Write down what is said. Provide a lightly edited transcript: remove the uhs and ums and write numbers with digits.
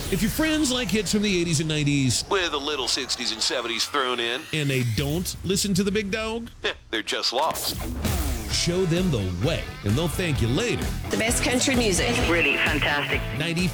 If your friends like hits from the 80s and 90s with a little 60s and 70s thrown in, and they don't listen to the big dog, they're just lost. Show them the way, and they'll thank you later. The best country music. Really fantastic. 95.